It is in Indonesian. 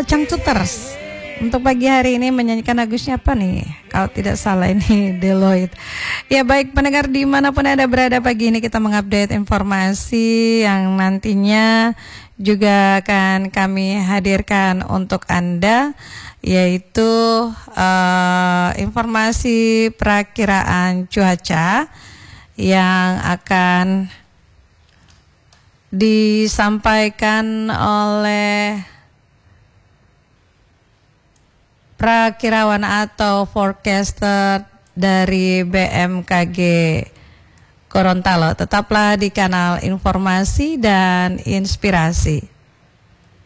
Cangcuters. Untuk pagi hari ini menyanyikan lagusnya apa nih? Kalau tidak salah ini Deloitte. Ya baik pendengar dimanapun Anda berada, pagi ini kita mengupdate informasi yang nantinya juga akan kami hadirkan untuk Anda, yaitu informasi perakiraan cuaca yang akan disampaikan oleh prakirawan atau forecaster dari BMKG Gorontalo. Tetaplah di kanal informasi dan inspirasi.